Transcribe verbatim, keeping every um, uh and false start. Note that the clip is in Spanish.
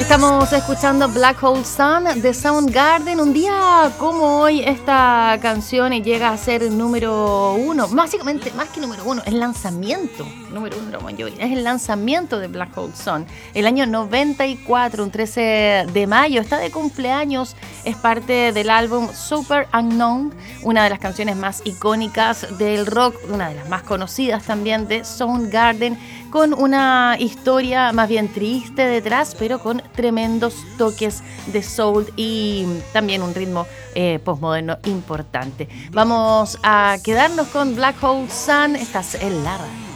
Estamos escuchando Black Hole Sun de Soundgarden. Un día como hoy, esta canción llega a ser el número uno. Básicamente, más que número uno, es lanzamiento. Número uno, Bon Jovi. Es el lanzamiento de Black Hole Sun. El año noventa y cuatro, un trece de mayo. Está de cumpleaños. Es parte del álbum Super Unknown, una de las canciones más icónicas del rock, una de las más conocidas también de Soundgarden, con una historia más bien triste detrás, pero con tremendos toques de soul y también un ritmo eh, postmoderno importante. Vamos a quedarnos con Black Hole Sun. Estás en la radio.